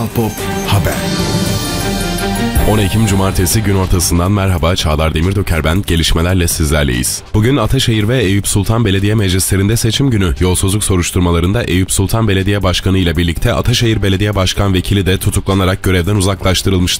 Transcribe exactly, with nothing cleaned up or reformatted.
Pop Haber. on Ekim Cumartesi gün ortasından merhaba, Çağlar Demirdöker ben, gelişmelerle sizlerleyiz. Bugün Ataşehir ve Eyüp Sultan Belediye Meclislerinde seçim günü. Yolsuzluk soruşturmalarında Eyüp Sultan Belediye Başkanı ile birlikte Ataşehir Belediye Başkan Vekili de tutuklanarak görevden uzaklaştırılmıştı.